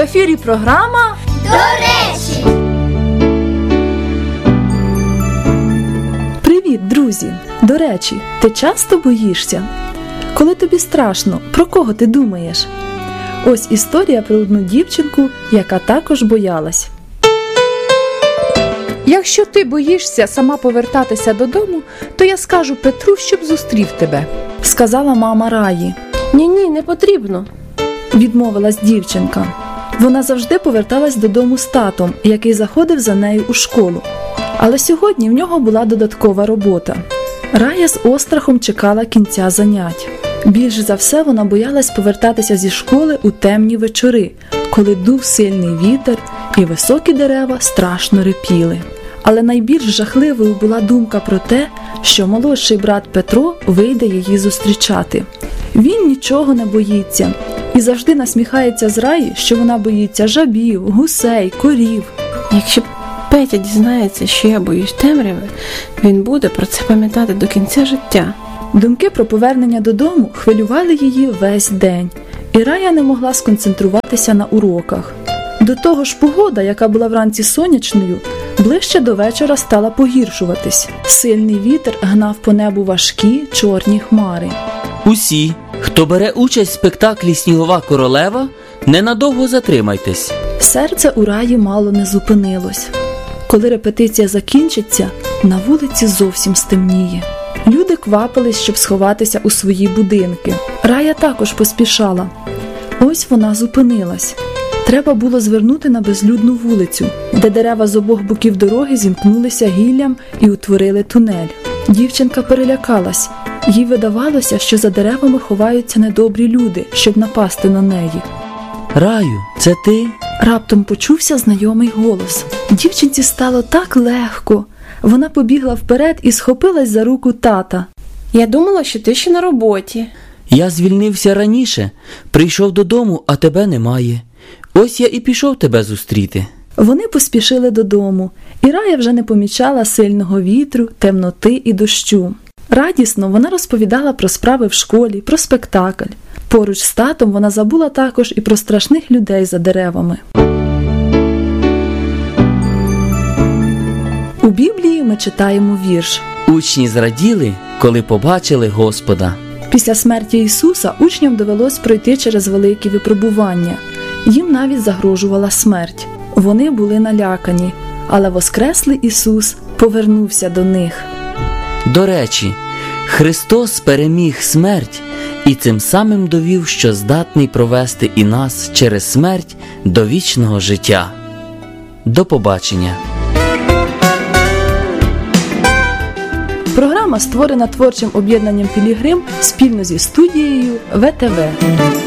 ефірі програма «До речі». Привіт, друзі! До речі, ти часто боїшся? Коли тобі страшно, про кого ти думаєш? Ось історія про одну дівчинку, яка також боялась. Якщо ти боїшся сама повертатися додому, то я скажу Петру, щоб зустрів тебе. Сказала мама Раї. Ні, не потрібно. Відмовилась дівчинка. Вона завжди поверталась додому з татом, який заходив за нею у школу. Але сьогодні в нього була додаткова робота. Рая з острахом чекала кінця занять. Більш за все вона боялась повертатися зі школи у темні вечори, коли дув сильний вітер і високі дерева страшно рипіли. Але найбільш жахливою була думка про те, що молодший брат Петро вийде її зустрічати. Він нічого не боїться і завжди насміхається з Раї, що вона боїться жабів, гусей, корів. Якщо Петя дізнається, що я боюсь темряви, він буде про це пам'ятати до кінця життя. Думки про повернення додому хвилювали її весь день, і Рая не могла сконцентруватися на уроках. До того ж погода, яка була вранці сонячною, ближче до вечора стала погіршуватись. Сильний вітер гнав по небу важкі чорні хмари. Усі, хто бере участь в спектаклі «Снігова королева», ненадовго затримайтесь. Серце у Раї мало не зупинилось. Коли репетиція закінчиться, на вулиці зовсім стемніє. Люди квапились, щоб сховатися у свої будинки. Рая також поспішала. Ось вона зупинилась. Треба було звернути на безлюдну вулицю, де дерева з обох боків дороги зімкнулися гіллям і утворили тунель. Дівчинка перелякалась. Їй видавалося, що за деревами ховаються недобрі люди, щоб напасти на неї. Раю, це ти? Раптом почувся знайомий голос. Дівчинці стало так легко. Вона побігла вперед і схопилась за руку тата. Я думала, що ти ще на роботі. Я звільнився раніше, прийшов додому, а тебе немає. Ось я і пішов тебе зустріти. Вони поспішили додому, і Рая вже не помічала сильного вітру, темноти і дощу. Радісно вона розповідала про справи в школі, про спектакль. Поруч з татом вона забула також і про страшних людей за деревами. У Біблії ми читаємо вірш. Учні зраділи, коли побачили Господа. Після смерті Ісуса учням довелось пройти через великі випробування. Їм навіть загрожувала смерть. Вони були налякані, але воскреслий Ісус повернувся до них. До речі, Христос переміг смерть і цим самим довів, що здатний провести і нас через смерть до вічного життя. До побачення. Програма створена творчим об'єднанням «Пілігрим» спільно зі студією ВТВ.